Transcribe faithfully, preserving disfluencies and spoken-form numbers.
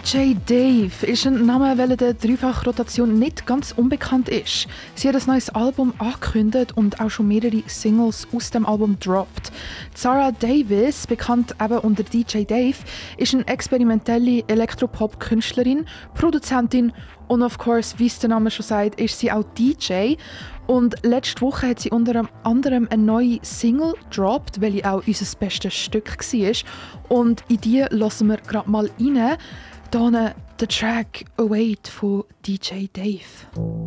D J Dave ist ein Name, weil der Dreifach-Rotation nicht ganz unbekannt ist. Sie hat ein neues Album angekündigt und auch schon mehrere Singles aus dem Album droppt. Zara Davis, bekannt eben unter D J Dave, ist eine experimentelle Elektropop-Künstlerin, Produzentin und of course, wie es der Name schon sagt, ist sie auch D J. Und letzte Woche hat sie unter anderem eine neue Single gedroppt, welche auch unser bestes Stück war. Und in die hören wir gerade mal rein. Hier der Track «Await» von D J Dave.